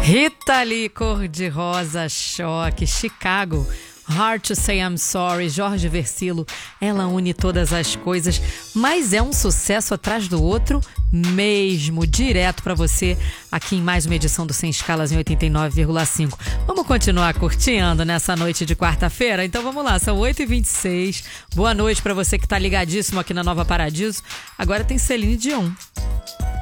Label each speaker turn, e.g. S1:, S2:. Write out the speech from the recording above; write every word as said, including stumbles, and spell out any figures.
S1: Rita Lee, Cor-de-Rosa, Choque, Chicago, Hard to Say I'm Sorry, Jorge Versilo, ela une todas as coisas, mas é um sucesso atrás do outro mesmo, direto pra você, aqui em mais uma edição do Sem Escalas em oitenta e nove vírgula cinco. Vamos continuar curtindo nessa noite de quarta-feira? Então vamos lá, são oito e vinte e seis, boa noite pra você que tá ligadíssimo aqui na Nova Paradiso. Agora tem Celine Dion.